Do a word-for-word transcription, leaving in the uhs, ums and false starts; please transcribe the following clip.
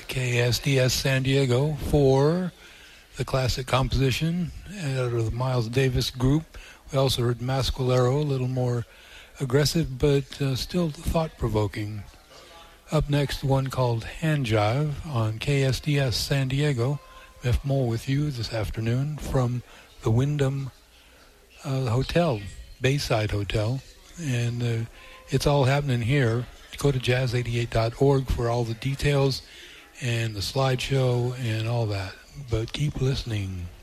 K S D S San Diego for the classic composition out of the Miles Davis group. We also heard Masqualero, a little more aggressive, but uh, still thought-provoking. Up next, one called Hand Jive on K S D S San Diego. F. Mole with you this afternoon from the Wyndham uh, Hotel, Bayside Hotel. And uh, it's all happening here. Go to jazz eighty-eight dot org for all the details and the slideshow and all that. But keep listening.